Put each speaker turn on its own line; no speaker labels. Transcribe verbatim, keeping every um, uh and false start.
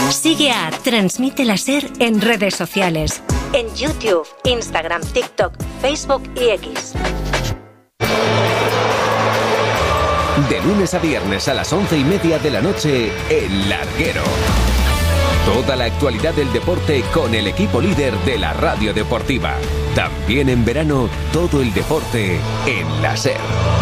Sigue a Transmite la SER en redes sociales. En YouTube, Instagram, TikTok, Facebook y X.
De lunes a viernes a las once y media de la noche, El Larguero. Toda la actualidad del deporte con el equipo líder de la radio deportiva. También en verano, todo el deporte en la SER.